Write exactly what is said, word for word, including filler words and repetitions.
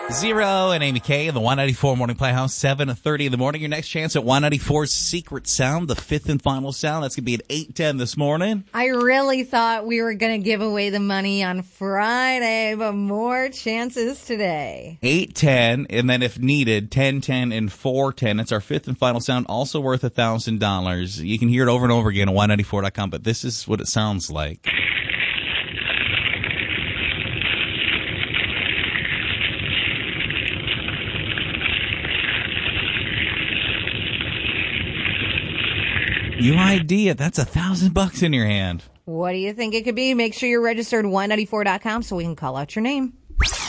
Zero and Amy K in the one ninety-four Morning Playhouse, seven thirty in the morning. Your next chance at one ninety-four's Secret Sound, the fifth and final sound. That's going to be at eight ten this morning. I really thought we were going to give away the money on Friday, but more chances today. eight ten, and then if needed, ten ten and four ten. It's our fifth and final sound, also worth one thousand dollars. You can hear it over and over again at one ninety-four dot com, but this is what it sounds like. You I D it. That's a thousand bucks in your hand. What do you think it could be? Make sure you're registered one ninety-four dot com so we can call out your name.